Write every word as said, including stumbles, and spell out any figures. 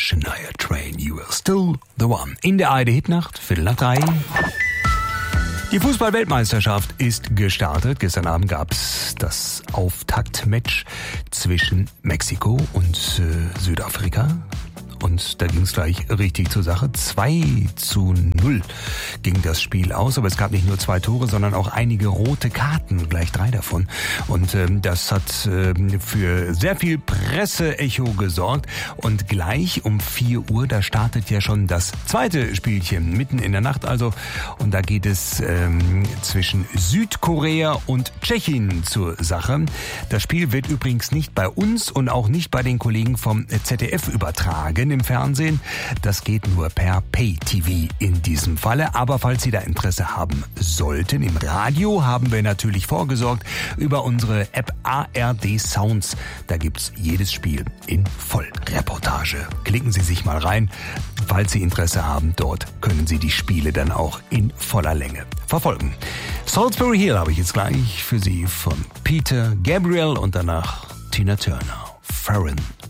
Shania Twain, You Are Still the One. In der A R D-Hitnacht, Viertel nach drei. Die Fußball-Weltmeisterschaft ist gestartet. Gestern Abend gab es das Auftaktmatch zwischen Mexiko und äh, Südafrika. Und da ging es gleich richtig zur Sache. zwei zu null ging das Spiel aus. Aber es gab nicht nur zwei Tore, sondern auch einige rote Karten. Gleich drei davon. Und ähm, das hat ähm, für sehr viel Presseecho gesorgt. Und gleich um vier Uhr, da startet ja schon das zweite Spielchen. Mitten in der Nacht also. Und da geht es ähm, zwischen Südkorea und Tschechien zur Sache. Das Spiel wird übrigens nicht bei uns und auch nicht bei den Kollegen vom Z D F übertragen im Fernsehen. Das geht nur per Pay-T V in diesem Falle. Aber falls Sie da Interesse haben sollten, im Radio haben wir natürlich vorgesorgt über unsere App A R D Sounds. Da gibt's jedes Spiel in Vollreportage. Klicken Sie sich mal rein. Falls Sie Interesse haben, dort können Sie die Spiele dann auch in voller Länge verfolgen. Salisbury Hill habe ich jetzt gleich für Sie von Peter Gabriel und danach Tina Turner. Farron.